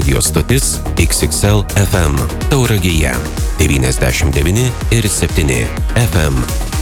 Radio stotis XXL FM Tauragėje 99,7 FM.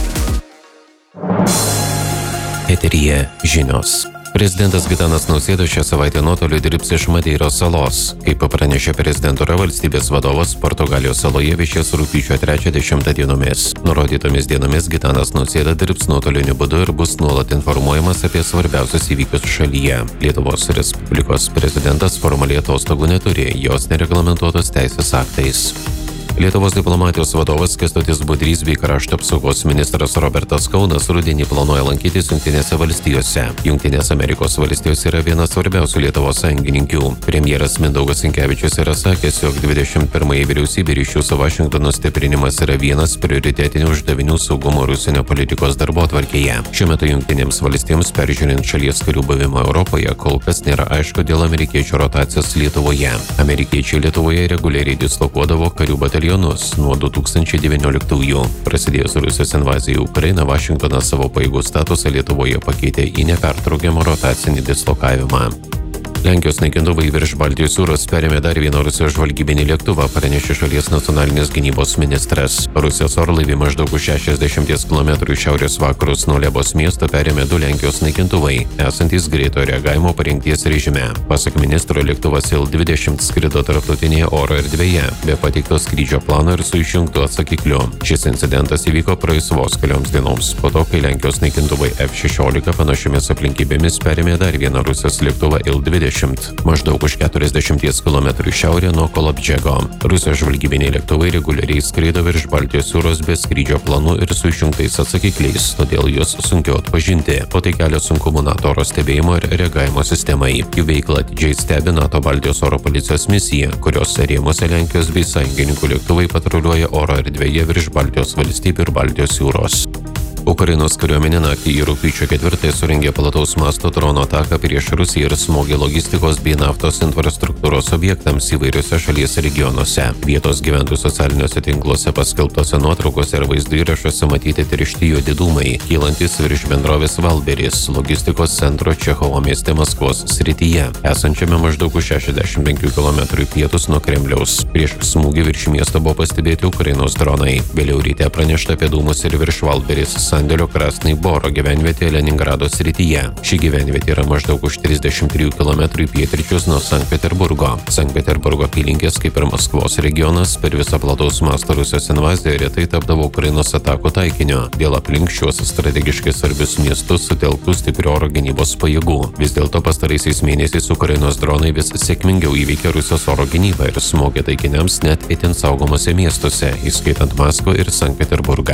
Eteryje žinios. Prezidentas Gitanas Nausėda šią savaitę nuotoliu dirbs iš Madeiros salos. Kaip pranešė prezidentūra, valstybės vadovas Portugalijos saloje viešės rugpjūčio 3-10 dienomis. Nurodytomis dienomis Gitanas Nausėda dirbs nuotoliniu būdu ir bus nuolat informuojamas apie svarbiausius įvykius šalyje. Lietuvos Respublikos prezidentas formaliai atostogų neturi, jos nereglamentuotos teisės aktais. Lietuvos diplomatijos vadovas Kęstutis Budrys bei krašto apsaugos ministras Robertas Kaunas rudenį planuoja lankytis Jungtinėse valstijose. Jungtinės Amerikos valstijos yra viena svarbiausių Lietuvos sąjungininkių. Premjeras Mindaugas Sinkevičius yra sakęs, jog 21-ąjį vyriausybė ryšių su Vašingtonu stiprinimas yra vienas prioritetinių uždavinių saugumo ir užsienio politikos darbotvarkėje. Šiuo metu Jungtinėms valstijoms peržiūrint šalies karių buvimą Europoje kol kas nėra aišku dėl amerikiečių rotacijos Lietuvoje. Amerikiečiai Lietuvoje reguliariai dislokuodavo karių batalionus nuo 2019-ųjų. Prasidėjus Rusijos invazijai į Ukrainą, Vašingtonas savo pajėgų statusą Lietuvoje pakeitė į nepertraukiamą rotacinį dislokavimą. Lenkijos naikintuvai virš Baltijos jūros perėmė dar vieną Rusijos žvalgybinį lėktuvą, pranešė šalies nacionalinės gynybos ministras. Rusijos orlaivį maždaug už 60 km šiaurės vakarus nuo Lebos miesto perėmė 2 Lenkijos naikintuvai, esantys greito reagavimo parengties režime. Pasak ministro, lėktuvas Il-20 skrido tarptautinėje oro erdvėje, be pateikto skrydžio plano ir su išjungtu atsakikliu. Šis incidentas įvyko praėjus vos kelioms dienoms, po to, kai Lenkijos naikintuvai F-16 panašiomis aplinkybėmis perėmė dar vieną Rusijos lėktuvą Il-20. Maždaug už 40 km šiaurė nuo Kolobdžego. Rusijos žvalgybiniai lėktuvai reguliariai skraido virš Baltijos jūros be skrydžio planų ir su išjungtais atsakikliais, todėl juos sunkiau atpažinti, o tai kelia sunkumų NATO oro stebėjimo ir reagavimo sistemai. Jų veiklą atidžiai stebi NATO Baltijos oro policijos misija, kurios rėmuose Lenkijos bei sąjungininkų lėktuvai patruliuoja oro erdvėje virš Baltijos valstybių ir Baltijos jūros. Ukrainos kariuomenė naktį į rugpjūčio 4 surengė plataus masto dronų ataką prieš Rusiją ir smogė logistikos bei naftos infrastruktūros objektams įvairiuose šalies regionuose. Vietos gyventojų socialiniuose tinkluose paskelbtose nuotraukose ir vaizdo įrašuose matyti tiršti juodi dūmai, kylantis virš bendrovės Valberis, logistikos centro Čechovo mieste Maskvos srityje, esančiame maždaug už 65 km pietus nuo Kremliaus. Prieš smūgį virš miesto buvo pastebėti Ukrainos dronai. Vėliau ryte pranešta apie dūmus ir virš Valberis sandėlio Krasnai Boro gyvenvietėje Leningrado srityje. Ši gyvenvietė yra maždaug už 33 km į pietryčius nuo Sankt Peterburgo. Sankt Peterburgo apylinkės, kaip ir Maskvos regionas, per visą plataus masto Rusijos invaziją retai tapdavo Ukrainos atakų taikiniu. Dėl aplink šios strategiškai svarbius miestus sutelktų stiprių oro gynybos pajėgų. Vis dėlto pastaraisiais mėnesiais Ukrainos dronai vis sėkmingiau įveikė Rusijos oro gynybą ir smogė taikiniams net itin saugomose miestuose, įskaitant Maskvą ir Sankt Peterburgą.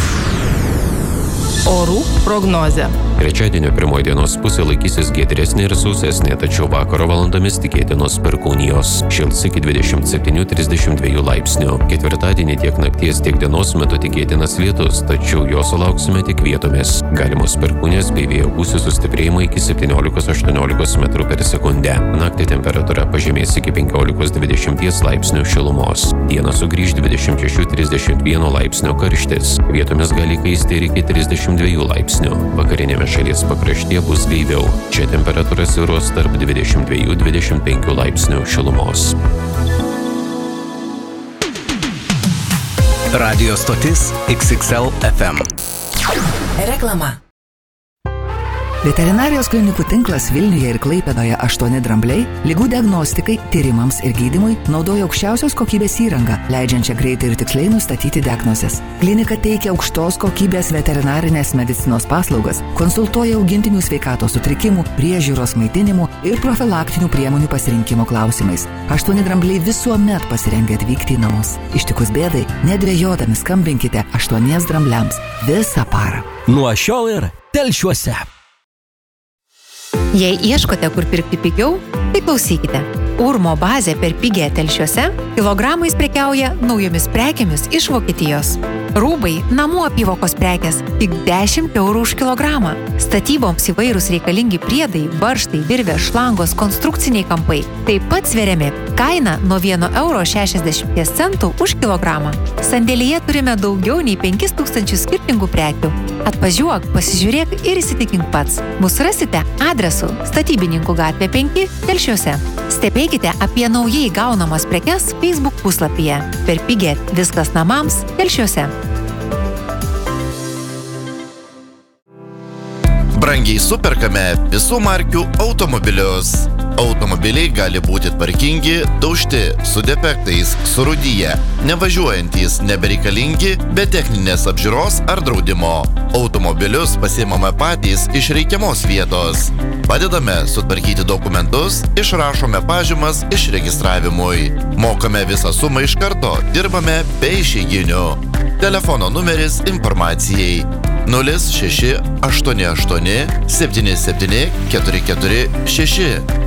Orų prognozė. Trečiadienio pirmoji dienos pusė laikysis giedresnė ir sausesnė, tačiau vakaro valandomis tikėtinos perkūnijos. Šils iki 27-32 laipsnių. Ketvirtadienį tiek nakties, tiek dienos metu tikėtinas lietus, tačiau jo sulauksime tik vietomis. Galimos perkūnės bei vėjo gūsių sustiprėjimo iki 17-18 metrų per sekundę. Naktį temperatūra pažemės iki 15-20 laipsnių šilumos. Dieną sugrįž 26-31 laipsnio karštis. Vietomis gali kaisti ir iki 32 laipsnių. Vakarinėme šalies pakraštyje bus gaiviau. Čia temperatūra svyruos tarp 22-25 laipsnių šilumos. Radio stotis XXL FM. Reklama. Veterinarijos klinikų tinklas Vilniuje ir Klaipėdoje 8 drambliai ligų diagnostikai, tyrimams ir gydymui naudoja aukščiausios kokybės įrangą, leidžiančią greitai ir tiksliai nustatyti diagnozes. Klinika teikia aukštos kokybės veterinarinės medicinos paslaugas, konsultuoja augintinių sveikatos sutrikimų, priežiūros, maitinimų ir profilaktinių priemonių pasirinkimo klausimais. 8 drambliai visuomet pasirengę atvykti į namus. Ištikus bėdai, nedvejodami skambinkite 8 drambliams visą parą. Nuo šiol ir Telšiuose. Jei ieškote, kur pirkti pigiau, tai klausykite. Urmo bazė per pigią Telšiuose kilogramais prekiauja naujomis prekėmis iš Vokietijos. Rūbai, namų apyvokos prekės tik 10 eurų už kilogramą. Statyboms įvairūs reikalingi priedai, varžtai, virvės, šlangos, konstrukciniai kampai. Taip pat sveriami. Kaina nuo 1,60 € už kilogramą. Sandėlyje turime daugiau nei 5000 skirtingų prekių. Atvažiuok, pasižiūrėk ir įsitikink pats. Mūsų rasite adresu Statybininkų gatvė 5 Telšiuose. Stebėkite apie naujai gaunamas prekes Facebook puslapyje. Per Piget viskas namams Telšiuose. Brangiai superkame visų markių automobilius. Automobiliai gali būti tvarkingi, daužti, su defektais, surūdyję, nevažiuojantys, nebereikalingi, be techninės apžiūros ar draudimo. Automobilius pasiimame patys iš reikiamos vietos. Padedame sutvarkyti dokumentus, išrašome pažymas išregistravimui. Mokame visą sumą iš karto, dirbame be išeiginių. Telefono numeris informacijai 0688 77 446